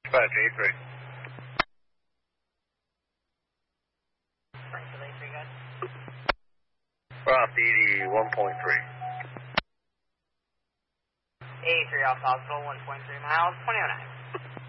Dispatch A3. Route DD 1.3. A3 Alpha Hospital, 1.3 miles, 2009.